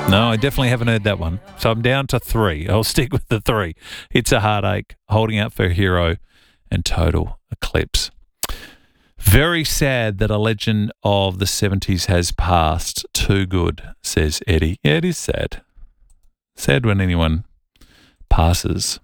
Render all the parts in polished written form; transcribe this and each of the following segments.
No, I definitely haven't heard that one. So I'm down to 3. I'll stick with the 3. It's a Heartache, Holding Out for Hero, and Total Eclipse. Very sad that a legend of the 70s has passed. Too good, says Eddie. Yeah, it is sad. Sad when anyone passes.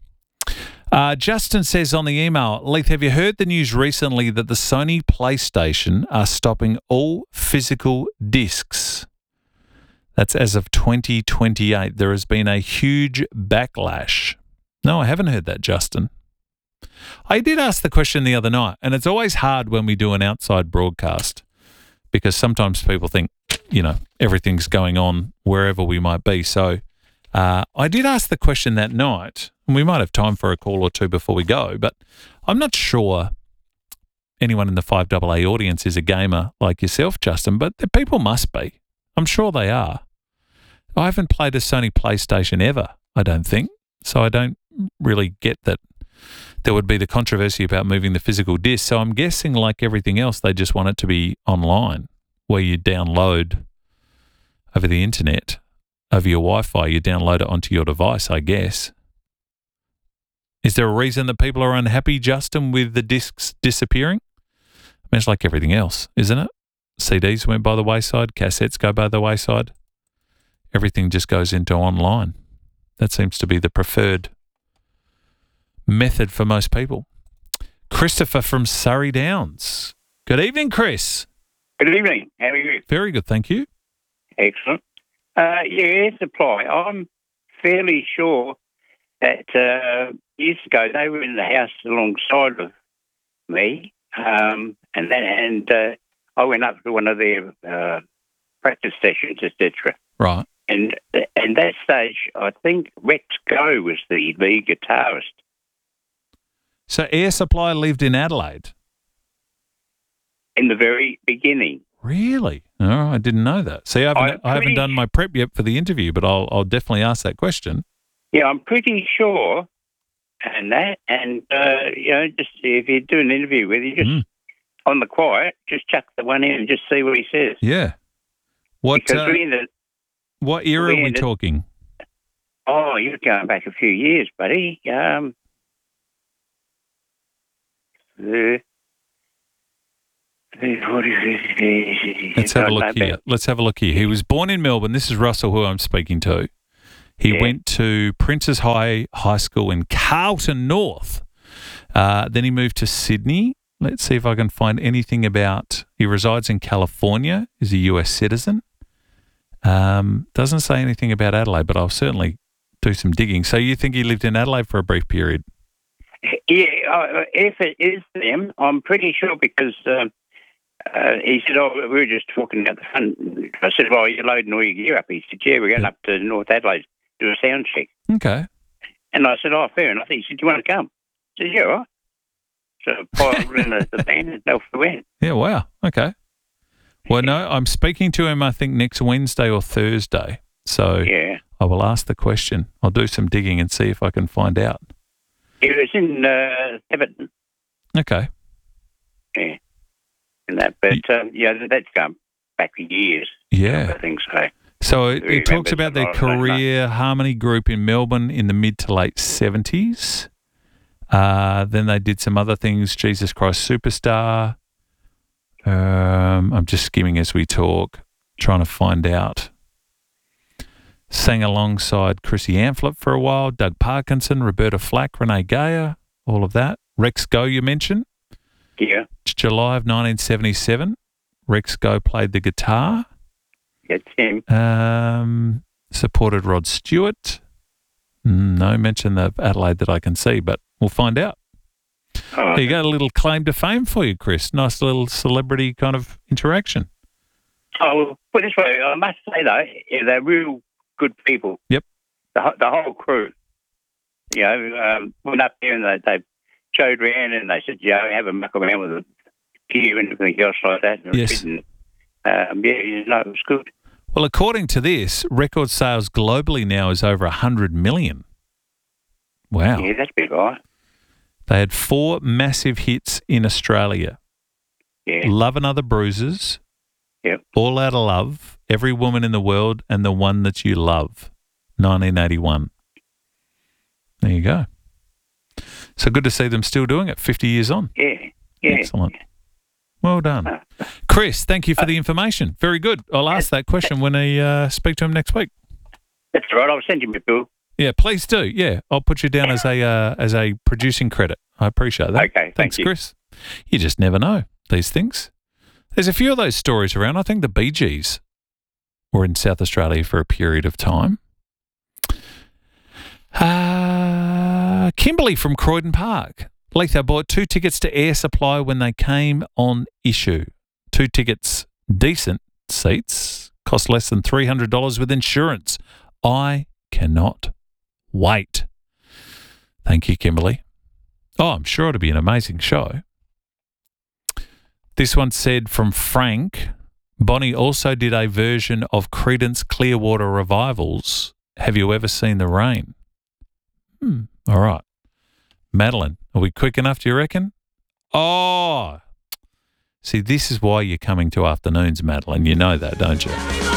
Justin says on the email, Leith, have you heard the news recently that the Sony PlayStation are stopping all physical discs? That's as of 2028. There has been a huge backlash. No, I haven't heard that, Justin. I did ask the question the other night, and it's always hard when we do an outside broadcast because sometimes people think, everything's going on wherever we might be. So I did ask the question that night, and we might have time for a call or two before we go, but I'm not sure anyone in the 5AA audience is a gamer like yourself, Justin, but the people must be. I'm sure they are. I haven't played a Sony PlayStation ever, I don't think, so I don't really get that there would be the controversy about moving the physical disc. So I'm guessing, like everything else, they just want it to be online, where you download over the internet, over your Wi-Fi, you download it onto your device, I guess. Is there a reason that people are unhappy, Justin, with the discs disappearing? I mean, it's like everything else, isn't it? CDs went by the wayside, cassettes go by the wayside. Everything just goes into online. That seems to be the preferred method for most people. Christopher from Surrey Downs. Good evening, Chris. Good evening. How are you? Very good, thank you. Excellent. Air Supply. I'm fairly sure that years ago they were in the house alongside of me, and I went up to one of their practice sessions, etc. Right. And that stage, I think Rex Go was the lead guitarist. So Air Supply lived in Adelaide? In the very beginning. Really? Oh, I didn't know that. See, I haven't done my prep yet for the interview, but I'll definitely ask that question. Yeah, I'm pretty sure. Just if you do an interview with you, just on the quiet, just chuck the one in and just see what he says. Yeah. What era are we talking? Oh, you're going back a few years, buddy. Let's have a look here. He was born in Melbourne. This is Russell, who I'm speaking to. He went to Princes High School in Carlton North. Then he moved to Sydney. Let's see if I can find anything about... He resides in California. He's a US citizen. Doesn't say anything about Adelaide, but I'll certainly do some digging. So you think he lived in Adelaide for a brief period? Yeah, if it is them, I'm pretty sure because he said, we were just talking about the fun. I said, well, you're loading all your gear up. He said, yeah, we're going up to North Adelaide to do a sound check. Okay. And I said, oh, fair enough. He said, do you want to come? I said, yeah, all right. So I piled in the van and off we went. Yeah, wow. Okay. Well, no, I'm speaking to him, I think, next Wednesday or Thursday. So I will ask the question. I'll do some digging and see if I can find out. It was in Everton. Okay. Yeah. And that, but that's gone back for years. Yeah. I think so. So it talks about their career harmony group in Melbourne in the mid to late 70s. Then they did some other things, Jesus Christ Superstar. I'm just skimming as we talk, trying to find out. Sang alongside Chrissy Amphlett for a while, Doug Parkinson, Roberta Flack, Renee Gayer, all of that. Rex Go, you mentioned? Yeah. July of 1977, Rex Go played the guitar. That's him. Supported Rod Stewart. No mention of Adelaide that I can see, but we'll find out. Oh, there you go, a little claim to fame for you, Chris. Nice little celebrity kind of interaction. Oh, well, put it this way, I must say, though, they're real good people. Yep. The whole crew. Went up there and they showed around and they said, have a muck around with the gear and everything else like that. And yes. It was good. Well, according to this, record sales globally now is over 100 million. Wow. Yeah, that's big, right? They had 4 massive hits in Australia. Yeah. Love and Other Bruises. Yep. All Out of Love Every Woman in the World and the One That You Love, 1981. There you go. So good to see them still doing it 50 years on. Yeah. Excellent. Well done. Chris, thank you for the information. Very good. I'll ask that question when I speak to him next week. That's right. I'll send you my bill. Yeah, please do. Yeah, I'll put you down as a producing credit. I appreciate that. Okay, Thanks, thank you. Chris. You just never know these things. There's a few of those stories around. I think the Bee Gees were in South Australia for a period of time. Kimberly from Croydon Park. Leith, I bought 2 tickets to Air Supply when they came on issue. 2 tickets, decent seats, cost less than $300 with insurance. I cannot wait. Thank you, Kimberly. Oh, I'm sure it'll be an amazing show. This one said from Frank, Bonnie also did a version of Creedence Clearwater Revivals. Have you ever seen the rain? All right. Madeline, are we quick enough, do you reckon? Oh, see, this is why you're coming to afternoons, Madeline. You know that, don't you?